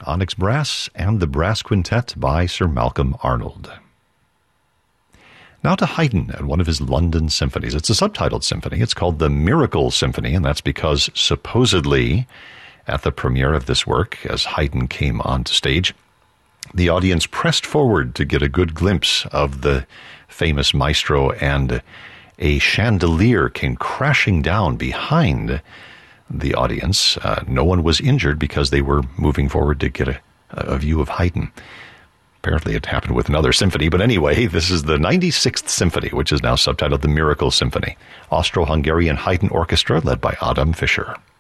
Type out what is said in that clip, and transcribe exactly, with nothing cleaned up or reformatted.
Onyx Brass, and the Brass Quintet by Sir Malcolm Arnold. Now to Haydn and one of his London symphonies. It's a subtitled symphony. It's called the Miracle Symphony, and that's because supposedly at the premiere of this work, as Haydn came onto stage, the audience pressed forward to get a good glimpse of the famous maestro, and a chandelier came crashing down behind the audience. Uh, no one was injured because they were moving forward to get a, a view of Haydn. Apparently it happened with another symphony, but anyway, this is the ninety-sixth Symphony, which is now subtitled the Miracle Symphony. Austro-Hungarian Haydn Orchestra led by Adam Fischer.